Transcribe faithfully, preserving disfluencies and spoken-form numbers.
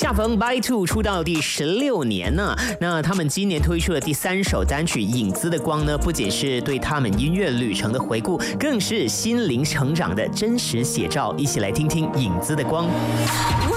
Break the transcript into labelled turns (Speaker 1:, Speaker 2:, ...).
Speaker 1: 恰逢 By Two 出道第十六年呢，那他们今年推出的第三首单曲《影子的光》呢，不仅是对他们音乐旅程的回顾，更是心灵成长的真实写照。一起来听听《影子的光》。